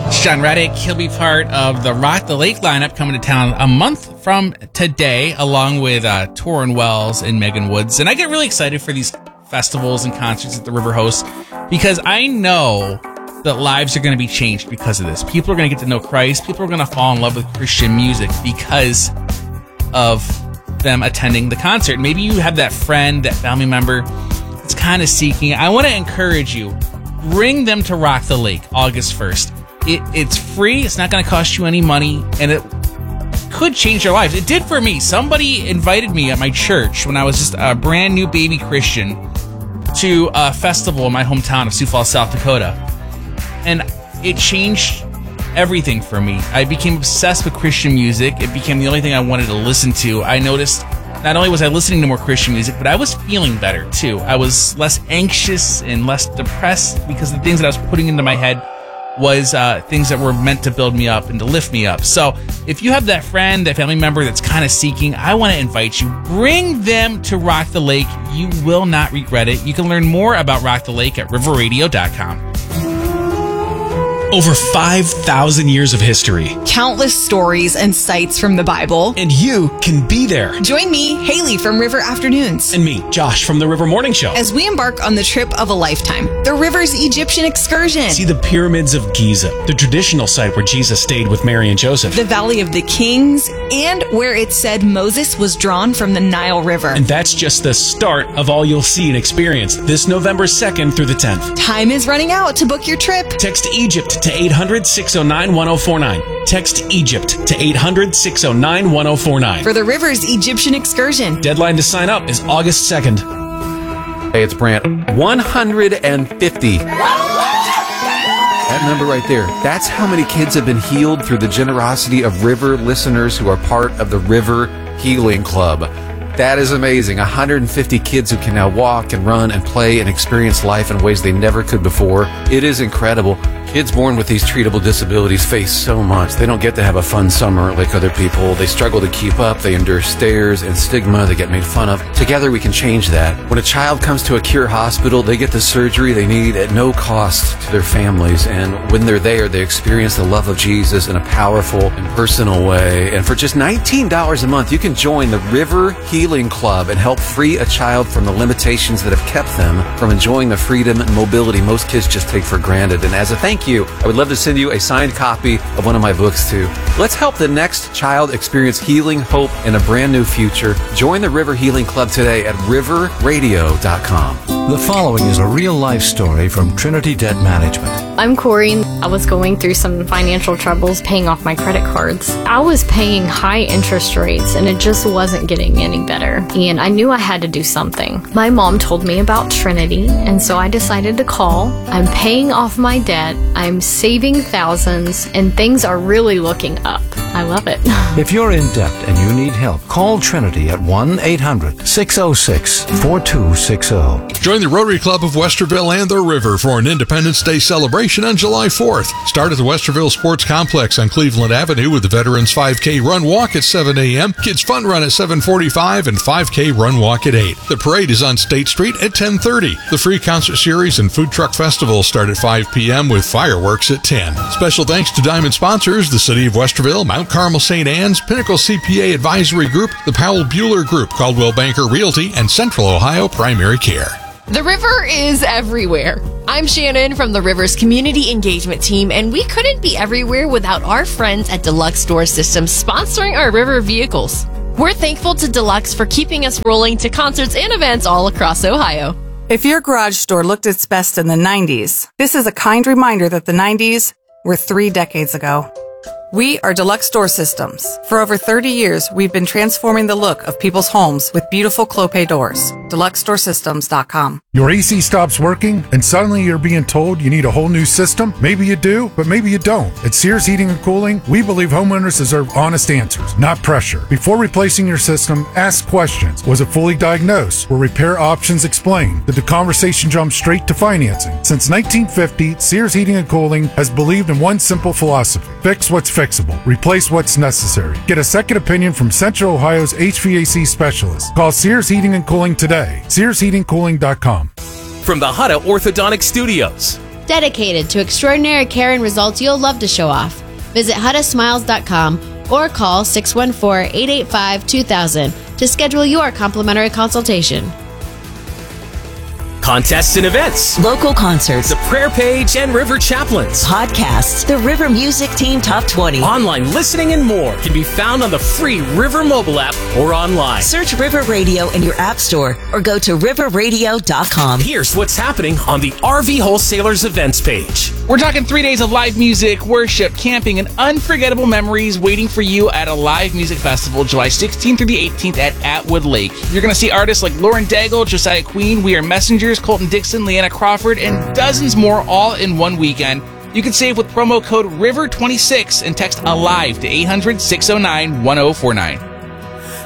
It's John Reddick. He'll be part of the Rock the Lake lineup coming to town a month from today, along with Torrin Wells and Megan Woods. And I get really excited for these festivals and concerts that the River hosts because I know that lives are going to be changed because of this. People are going to get to know Christ. People are going to fall in love with Christian music because of them attending the concert. Maybe you have that friend, that family member that's kind of seeking. I want to encourage you. Bring them to Rock the Lake August 1st. It's free. It's not going to cost you any money, and it could change your lives. It did for me. Somebody invited me at my church when I was just a brand new baby Christian to a festival in my hometown of Sioux Falls, South Dakota. And it changed everything for me. I became obsessed with Christian music. It became the only thing I wanted to listen to. I noticed not only was I listening to more Christian music, but I was feeling better too. I was less anxious and less depressed because the things that I was putting into my head was things that were meant to build me up and to lift me up. So if you have that friend, that family member that's kind of seeking, I want to invite you. Bring them to Rock the Lake. You will not regret it. You can learn more about Rock the Lake at riverradio.com. Over 5,000 years of history. Countless stories and sights from the Bible. And you can be there. Join me, Haley from River Afternoons. And me, Josh from the River Morning Show. As we embark on the trip of a lifetime, the River's Egyptian excursion. See the pyramids of Giza, the traditional site where Jesus stayed with Mary and Joseph. The Valley of the Kings, and where it said Moses was drawn from the Nile River. And that's just the start of all you'll see and experience this November 2nd through the 10th. Time is running out to book your trip. Text Egypt to 800-609-1049. Text Egypt to 800-609-1049. For the River's Egyptian excursion. Deadline to sign up is August 2nd. Hey, it's Brant. 150. That number right there, that's how many kids have been healed through the generosity of River listeners who are part of the River Healing Club. That is amazing. 150 kids who can now walk and run and play and experience life in ways they never could before. It is incredible. Kids born with these treatable disabilities face so much. They don't get to have a fun summer like other people. They struggle to keep up. They endure stares and stigma. They get made fun of. Together we can change that. When a child comes to a Cure hospital, they get the surgery they need at no cost to their families. And when they're there, they experience the love of Jesus in a powerful and personal way. And for just $19 a month, you can join the River Healing Club and help free a child from the limitations that have kept them from enjoying the freedom and mobility most kids just take for granted. And as a thank you, I would love to send you a signed copy of one of my books too. Let's help the next child experience healing, hope, and a brand new future. Join the River Healing Club today at riverradio.com. The following is a real-life story from Trinity Debt Management. I'm Corey. I was going through some financial troubles paying off my credit cards. I was paying high interest rates and it just wasn't getting any better. And I knew I had to do something. My mom told me about Trinity, and so I decided to call. I'm paying off my debt. I'm saving thousands, and things are really looking up. I love it. If you're in debt and you need help, call Trinity at 1-800-606-4260. Join the Rotary Club of Westerville and the River for an Independence Day celebration on July 4th. Start at the Westerville Sports Complex on Cleveland Avenue with the Veterans 5K Run Walk at 7 a.m., Kids Fun Run at 7:45, and 5K Run Walk at 8. The parade is on State Street at 10:30. The free concert series and food truck festival start at 5 p.m. with fireworks at 10. Special thanks to Diamond sponsors, the City of Westerville, Mount Carmel St. Anne's, Pinnacle CPA Advisory Group, the Powell Bueller Group, Caldwell Banker Realty, and Central Ohio Primary Care. The River is everywhere. I'm Shannon from the River's Community Engagement Team, and we couldn't be everywhere without our friends at Deluxe Store Systems sponsoring our River vehicles. We're thankful to Deluxe for keeping us rolling to concerts and events all across Ohio. If your garage door looked its best in the 90s, this is a kind reminder that the 90s were 3 decades ago. We are Deluxe Door Systems. For over 30 years, we've been transforming the look of people's homes with beautiful Clopay doors. DeluxeDoorSystems.com. Your AC stops working and suddenly you're being told you need a whole new system? Maybe you do, but maybe you don't. At Sears Heating and Cooling, we believe homeowners deserve honest answers, not pressure. Before replacing your system, ask questions. Was it fully diagnosed? Were repair options explained? Did the conversation jump straight to financing? Since 1950, Sears Heating and Cooling has believed in one simple philosophy. Fix what's fixable. Replace what's necessary. Get a second opinion from Central Ohio's HVAC specialist. Call Sears Heating and Cooling today. SearsHeatingCooling.com. From the Hutta Orthodontic Studios, dedicated to extraordinary care and results you'll love to show off. Visit HudaSmiles.com or call 614-885-2000 to schedule your complimentary consultation. Contests and events, local concerts, the prayer page and River Chaplains, podcasts, the River Music Team Top 20, online listening, and more can be found on the free River mobile app or online. Search River Radio in your app store or go to riverradio.com. Here's what's happening on the RV Wholesalers events page. We're talking 3 days of live music, worship, camping, and unforgettable memories waiting for you at a live music festival July 16th through the 18th at Atwood Lake. You're going to see artists like Lauren Daigle, Josiah Queen, We Are Messengers, Colton Dixon, Leanna Crawford, and dozens more all in one weekend. You can save with promo code RIVER26 and text ALIVE to 800-609-1049.